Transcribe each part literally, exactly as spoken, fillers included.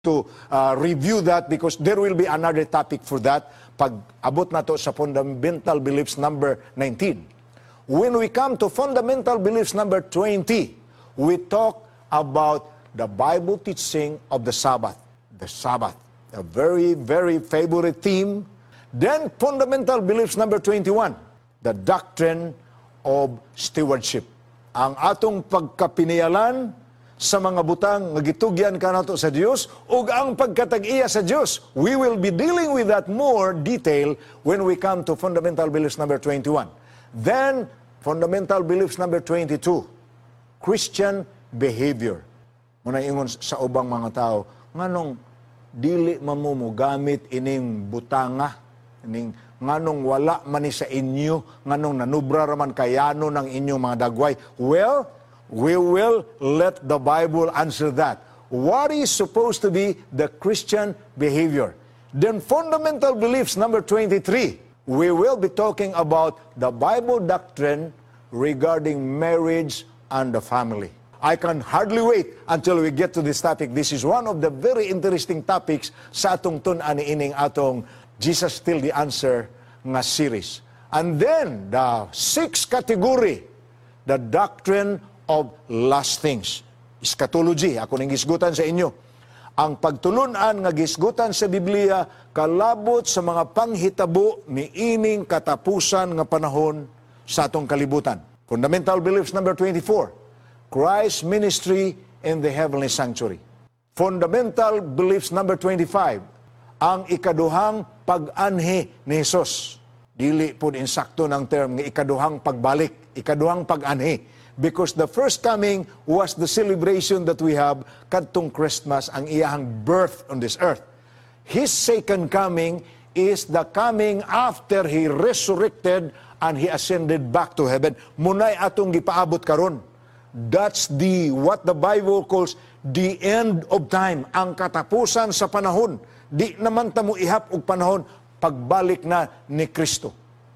to uh, review that because there will be another topic for that pag abot na to sa fundamental beliefs number nineteen. When we come to fundamental beliefs number twenty, we talk about the Bible teaching of the Sabbath. The Sabbath, a very, very favorite theme. Then fundamental beliefs number twenty-one, the doctrine of stewardship. Ang atong pagkapinialan sa mga butang nga gitugyan kanato sa Dios ug ang pagkatag-iya sa Dios. We will be dealing with that more detail when we come to fundamental beliefs number twenty-one. Then fundamental beliefs number twenty-two, Christian behavior. Muna ingon sa ubang mga tao, nganong dili mamumo gamit ining butanga, ining nganong wala man ni sa inyo, nganong nanubra raman kayano ng inyong mga dagway. Well, we will let the Bible answer that. What is supposed to be the Christian behavior? Then fundamental beliefs number twenty-three, we will be talking about the Bible doctrine regarding marriage and the family. I can hardly wait until we get to this topic. This is one of the very interesting topics sa atong tun-an ining atong Jesus Still the Answer nga series. And then the sixth category, the doctrine of last things. Eschatology, ako ning gisgutan sa inyo. Ang pagtulunan nga gisgutan sa Biblia kalabot sa mga panghitabo ni ining katapusan nga panahon sa atong kalibutan. Fundamental beliefs number twenty-four, Christ's ministry in the heavenly sanctuary. Fundamental beliefs number twenty-five, ang ikaduhang pag-anhi ni Jesus. Dili po insakto ng term nga ikaduhang pagbalik, ikaduhang pag-anhi. Because the first coming was the celebration that we have kadtong Christmas, ang iyahang birth on this earth. His second coming is the coming after He resurrected and He ascended back to heaven. Munay atong gipaabot karon. That's the, what the Bible calls the end of time, ang katapusan sa panahon. Di naman tamo ihap og panahon, pagbalik na ni Kristo.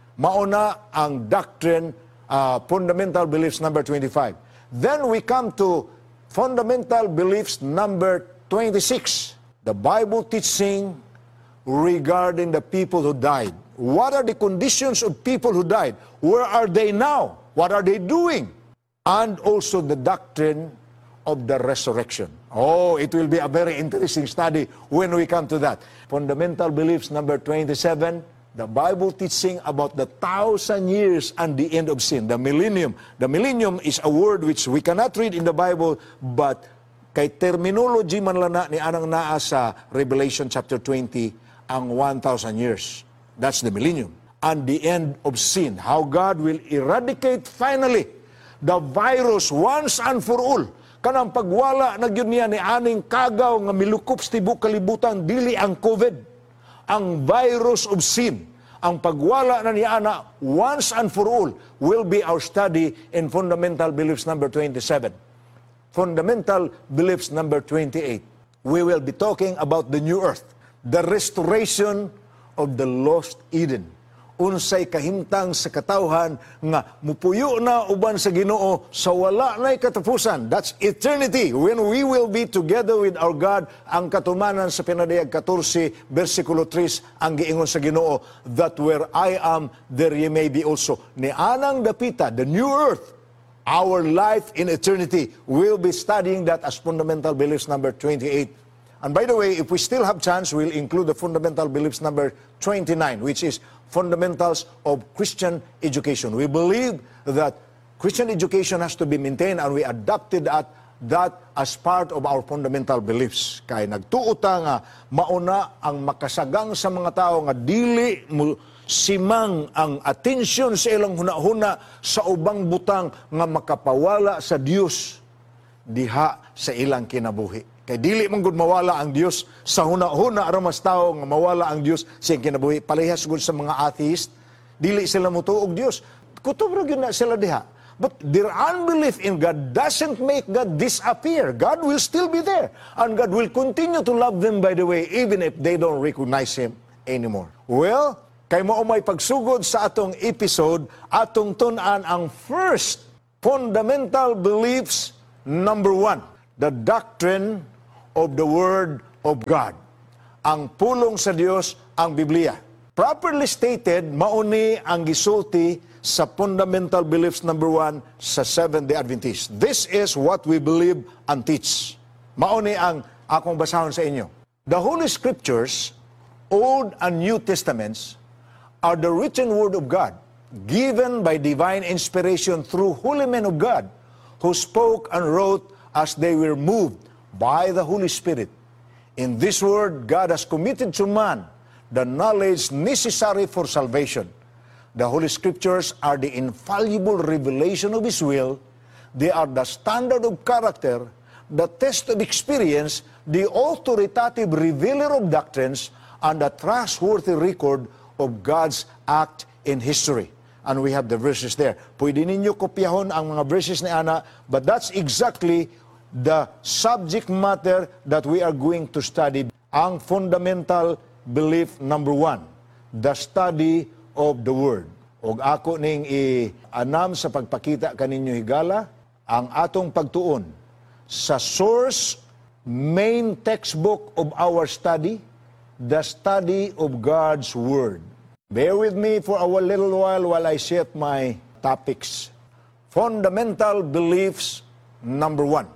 Mauna ang doctrine, Uh, fundamental beliefs number twenty-five. Then we come to fundamental beliefs number twenty-six. The Bible teaching regarding the people who died. What are the conditions of people who died? Where are they now? What are they doing? And also the doctrine of the resurrection. Oh, it will be a very interesting study when we come to that. Fundamental beliefs number twenty-seven. The Bible teaching about the thousand years and the end of sin, the millennium. The millennium is a word which we cannot read in the Bible, but kay terminology man lang na ni anang naa sa Revelation chapter twenty, ang one thousand years. That's the millennium. And the end of sin, how God will eradicate finally the virus once and for all. Kanang pagwala na gyud niya ni aning kagaw nga milukop sa tibuok kalibutan, dili ang COVID. Ang virus of sin, ang pagwala na niya na once and for all will be our study in fundamental beliefs number twenty-seven. Fundamental beliefs number twenty-eight. We will be talking about the new earth, the restoration of the lost Eden. Unsay kahimtang sa katawhan nga mupuyo na uban sa Ginoo sa wala na'y katapusan. That's eternity, when we will be together with our God. Ang katumanan sa Pinadayag fourteen, versikulo three, ang giingon sa Ginoo, that where I am, there ye may be also. Ni anang dapita, the new earth, our life in eternity. We'll be studying that as fundamental beliefs number twenty-eight. And by the way, if we still have chance, we'll include the fundamental beliefs number twenty-nine, which is fundamentals of Christian education. We believe that Christian education has to be maintained, and we adopted that, that as part of our fundamental beliefs. Kaya nagtuota nga mauna ang makasagang sa mga tao nga dili mo simang ang atensyon sa ilang hunahuna sa ubang butang nga makapawala sa Dios diha sa ilang kinabuhi. Kay dili man gud mawala ang Dios sa huna-huna aron mas tao nga mawala ang Dios sa kinabuhi. Palihas gud sa mga atheist, dili sila motuog Dios. Kutob ra gyud na sila diha. But their unbelief in God doesn't make God disappear. God will still be there, and God will continue to love them, by the way, even if they don't recognize Him anymore. Well, kay mao may pagsugod sa atong episode, atong tun-an ang first fundamental beliefs number one, the doctrine of the Word of God. Ang pulong sa Dios ang Biblia. Properly stated, mauni ang gisulti sa fundamental beliefs number one sa Seventh-day Adventist. This is what we believe and teach. Mauni ang akong basahon sa inyo. The Holy Scriptures, Old and New Testaments, are the written Word of God, given by divine inspiration through holy men of God, who spoke and wrote as they were moved by the Holy Spirit. In this Word, God has committed to man the knowledge necessary for salvation. The Holy Scriptures are the infallible revelation of His will. They are the standard of character, the test of experience, the authoritative revealer of doctrines, and the trustworthy record of God's act in history. And we have the verses there. Pwede ninyo kopyahon ang mga verses ni Ana, but that's exactly the subject matter that we are going to study. Ang fundamental belief number one, the study of the Word. Og ako ning i-anam sa pagpakita kaninyo higala, ang atong pagtuon sa source, main textbook of our study, the study of God's Word. Bear with me for a little while while I set my topics. Fundamental beliefs number one,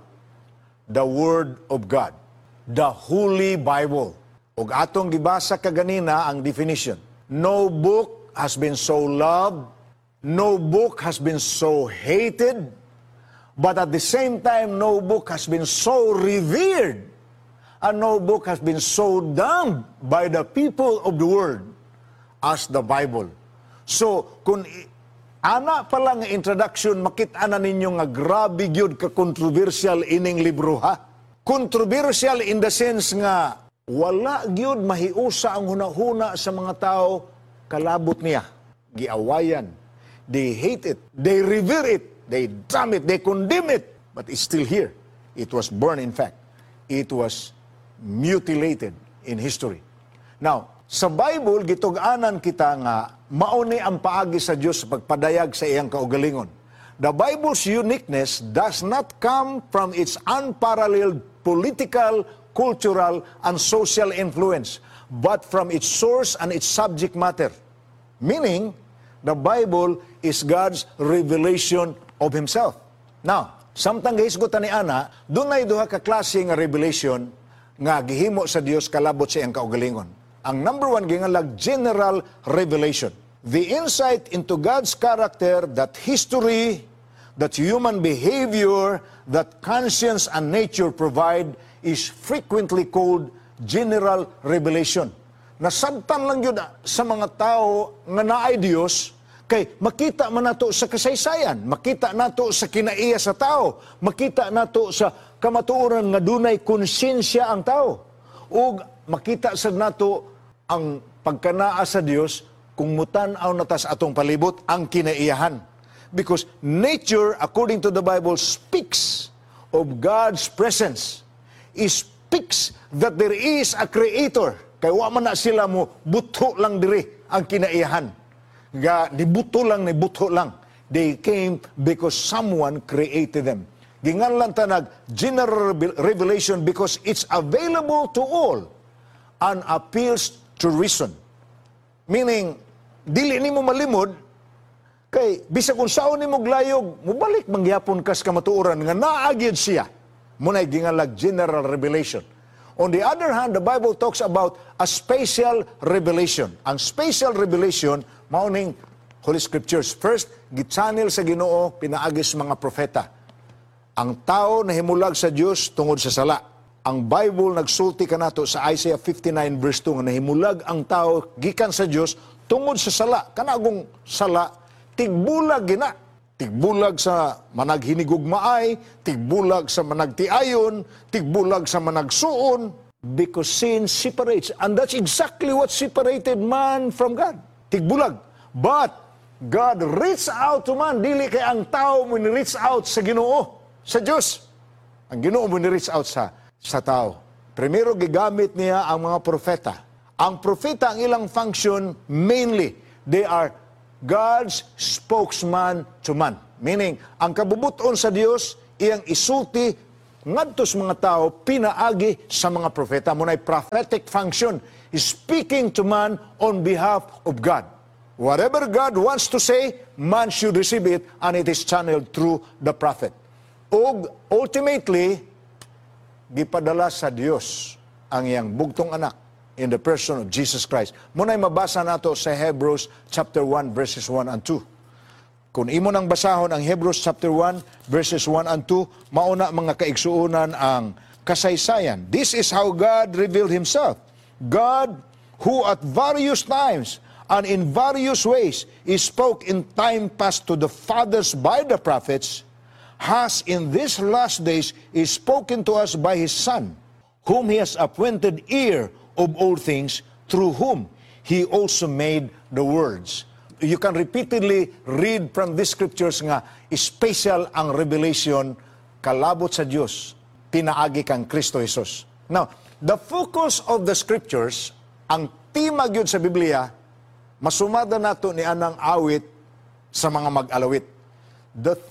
the Word of God, the Holy Bible. Og atong gibasa kaganina ang definition. No book has been so loved, no book has been so hated, but at the same time, no book has been so revered, and no book has been so damned by the people of the world as the Bible. So, kung ana pa lang introduction, makita na ninyo nga grabe gyud ka controversial ining libro, ha? Controversial in the sense nga wala gyud mahiusa ang hunahuna sa mga tao kalabot niya. Giawayan. They hate it. They revere it. They damn it. They condemn it. But it's still here. It was born, in fact. It was mutilated in history. Now, sa Bible, gitug-anan kita nga mauni ang paagi sa Diyos sa pagpadayag sa iyang kaugalingon. The Bible's uniqueness does not come from its unparalleled political, cultural, and social influence, but from its source and its subject matter. Meaning, the Bible is God's revelation of Himself. Now, samtang gihisgutan ni Ana, dunay duha ka klase nga revelation nga gihimo sa Dios kalabot sa iyang kaugalingon. Ang number one gingalag general revelation. The insight into God's character, that history, that human behavior, that conscience and nature provide is frequently called general revelation. Nasabtan lang yun sa mga tao nga naay Diyos, kay makita man nato sa kasaysayan, makita nato sa kinaiya sa tao, makita nato sa kamatuoran nga dunay konsensya ang tao, ug makita sa nato ang pagkanaa sa Dios kung mutan-aw na ta sa atong palibot ang kinaiyahan. Because nature, according to the Bible, speaks of God's presence. It speaks that there is a creator. Kaya wa man na sila mo, buto lang diri ang kinaiyahan. Ga, di buto lang, ni buto lang. They came because someone created them. Ginganlan tanag, general revelation because it's available to all and appeals to reason. Meaning, dili ni mo malimod, kay bisa kung saan ni mo glayog, mubalik mangyapon kas kamatuoran nga naagid siya. Muna'y gingalag general revelation. On the other hand, the Bible talks about a spatial revelation. Ang spatial revelation, mauning Holy Scriptures. First, gitsanil sa Ginoo, pinaagis mga propeta. Ang tao na himulag sa Diyos tungod sa sala. Ang Bible nagsulti kanato sa Isaiah fifty-nine verse two, nga nahimulag ang tao gikan sa Diyos tungod sa sala. Kanagong sala, tigbulag gina. Tigbulag sa managhinigugmaay, tigbulag sa managtiayon, tigbulag sa managsuon, because sin separates. And that's exactly what separated man from God. Tigbulag. But God reached out to man. Dili kay ang tao mo ni-reach out sa Ginoo, sa Diyos. Ang Ginoo mo ni-reach out sa, sa tao. Primero, gigamit niya ang mga propeta. Ang propeta, ang ilang function, mainly, they are God's spokesman to man. Meaning, ang kabubuton sa Diyos, iyang isulti ngadto sa mga tao pinaagi sa mga propeta. Munay prophetic function, speaking to man on behalf of God. Whatever God wants to say, man should receive it, and it is channeled through the prophet. O ultimately, gipadala sa Dios ang iyang bugtong anak in the person of Jesus Christ. Muna'y mabasa nato sa Hebrews chapter one verses one and two. Kung imo nang basahon ang Hebrews chapter one verses one and two, mauna mga kaigsuunan ang kasaysayan. This is how God revealed Himself. God, who at various times and in various ways He spoke in time past to the fathers by the prophets, has in these last days is spoken to us by His Son, whom He has appointed heir of all things, through whom He also made the worlds. You can repeatedly read from these scriptures nga special ang revelation kalabot sa Dios pinaagi kang Kristo Jesus. Now, the focus of the scriptures, ang tema gyud sa Biblia, masumada nato ni anang awit sa mga mag-alawit. The